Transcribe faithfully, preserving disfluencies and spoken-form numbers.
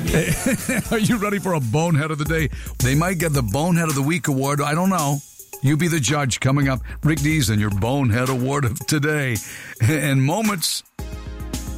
Are you ready for a Bonehead of the Day? They might get the Bonehead of the Week award. I don't know. You be the judge. Coming up, Rick Dees and your Bonehead Award of today. And moments